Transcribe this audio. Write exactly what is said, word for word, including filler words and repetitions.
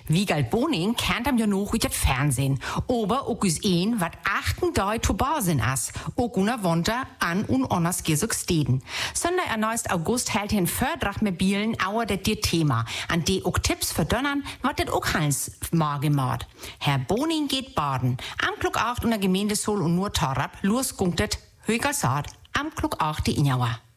Wiegald Boning kennt am ja noch uit het Fernsehen. Aber auch is een, wat achten doi to Basen as. Auch una Wonter an un onnas gesug steden. Sonder erneust August hält hin Fördrach mit Bielen auer det dir Thema. An de auch Tipps für Donnern, wat det auch Hals Mage macht. Herr Boning geht baden. Am Klug acht unter Gemeindesol und nur Torab, los gunktet, Högersaat, am Klug acht die Injauer.